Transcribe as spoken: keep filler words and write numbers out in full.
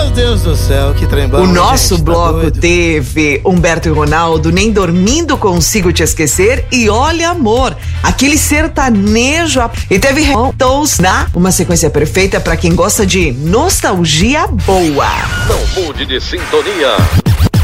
Meu Deus do céu, que trem bom. O nosso gente, bloco tá teve Humberto e Ronaldo, Nem Dormindo Consigo Te Esquecer, e Olha Amor, aquele sertanejo. E teve Toes na uma sequência perfeita para quem gosta de nostalgia boa. Não mude de sintonia.